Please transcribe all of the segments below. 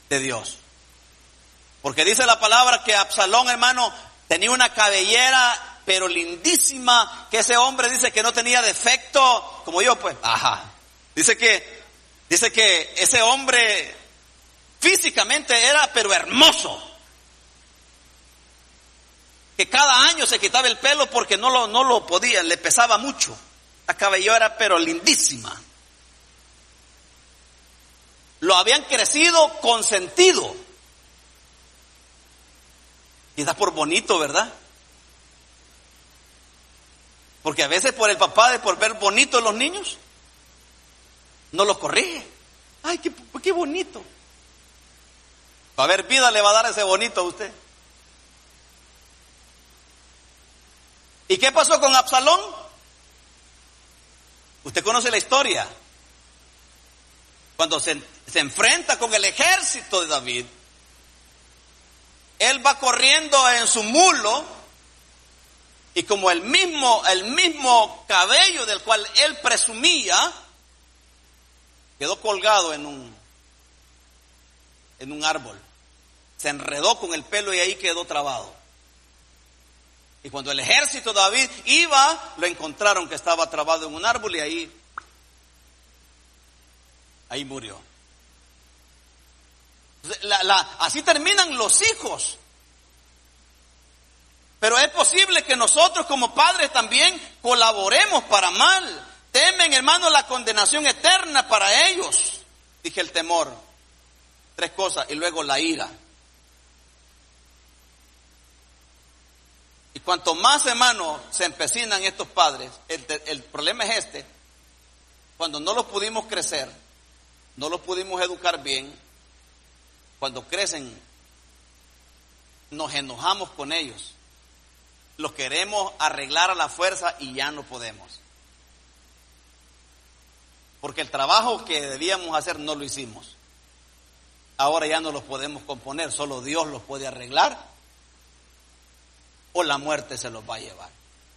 de Dios. Porque dice la palabra que Absalón, hermano, tenía una cabellera pero lindísima, que ese hombre dice que no tenía defecto, como yo pues. Dice que ese hombre físicamente era pero hermoso. Que cada año se quitaba el pelo porque no lo podía, le pesaba mucho. La cabellera era pero lindísima. Lo habían crecido consentido. Y da por bonito, ¿verdad? Porque a veces por el papá, por ver bonitos los niños, no los corrige. Ay, qué bonito. Para ver vida le va a dar ese bonito a usted. ¿Y qué pasó con Absalón? Usted conoce la historia. Cuando se enfrenta con el ejército de David, él va corriendo en su mulo, y como el mismo cabello del cual él presumía, quedó colgado en un árbol. Se enredó con el pelo y ahí quedó trabado. Y cuando el ejército de David iba, lo encontraron que estaba trabado en un árbol y ahí murió. Así terminan los hijos. Pero es posible que nosotros como padres también colaboremos para mal. Temen, hermano, la condenación eterna para ellos. Dije el temor. 3 cosas. Y luego la ira. Y cuanto más, hermano, se empecinan estos padres, el problema es este. Cuando no los pudimos crecer, no los pudimos educar bien, cuando crecen, nos enojamos con ellos. Los queremos arreglar a la fuerza y ya no podemos. Porque el trabajo que debíamos hacer no lo hicimos. Ahora ya no los podemos componer, solo Dios los puede arreglar o la muerte se los va a llevar.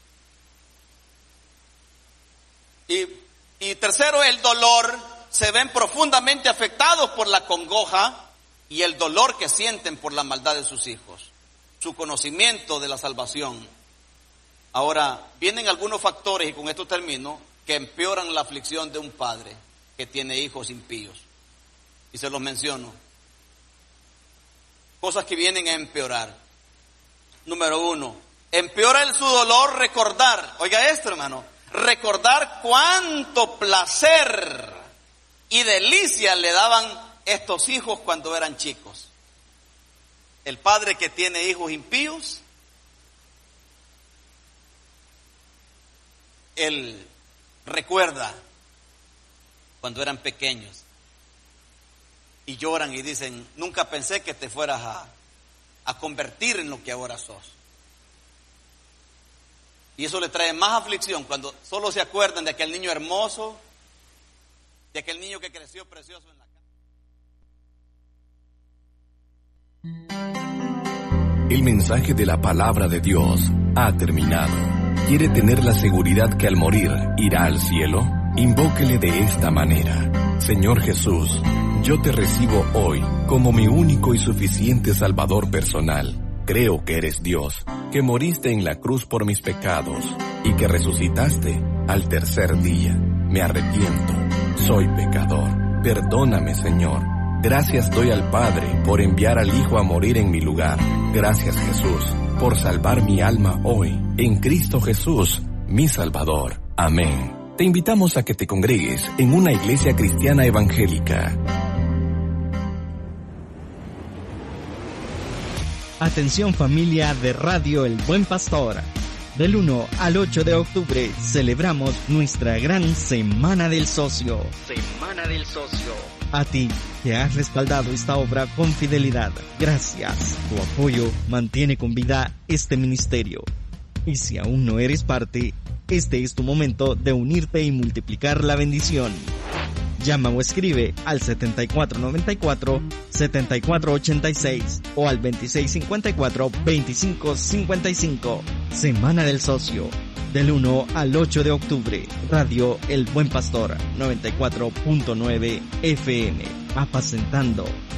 Y tercero, el dolor. Se ven profundamente afectados por la congoja y el dolor que sienten por la maldad de sus hijos, su conocimiento de la salvación. Ahora, vienen algunos factores, y con esto termino, que empeoran la aflicción de un padre que tiene hijos impíos. Y se los menciono. Cosas que vienen a empeorar. Número 1, empeora su dolor recordar. Oiga esto, hermano. Recordar cuánto placer y delicia le daban estos hijos cuando eran chicos. El padre que tiene hijos impíos, él recuerda cuando eran pequeños y lloran y dicen: nunca pensé que te fueras a convertir en lo que ahora sos. Y eso le trae más aflicción cuando solo se acuerdan de aquel niño hermoso, de aquel niño que creció precioso en la casa. El mensaje de la palabra de Dios ha terminado. ¿Quiere tener la seguridad que al morir irá al cielo? Invóquele de esta manera: Señor Jesús, yo te recibo hoy como mi único y suficiente Salvador personal. Creo que eres Dios, que moriste en la cruz por mis pecados y que resucitaste al tercer día. Me arrepiento, soy pecador. Perdóname, Señor. Gracias doy al Padre por enviar al Hijo a morir en mi lugar. Gracias, Jesús, por salvar mi alma hoy, en Cristo Jesús, mi Salvador. Amén. Te invitamos a que te congregues en una iglesia cristiana evangélica. Atención familia de Radio El Buen Pastor. Del 1 al 8 de octubre celebramos nuestra gran Semana del Socio. Semana del Socio. A ti que has respaldado esta obra con fidelidad, gracias. Tu apoyo mantiene con vida este ministerio. Y si aún no eres parte, este es tu momento de unirte y multiplicar la bendición. Llama o escribe al 7494-7486 o al 2654-2555. Semana del Socio, del 1 al 8 de octubre. Radio El Buen Pastor, 94.9 FM. Apacentando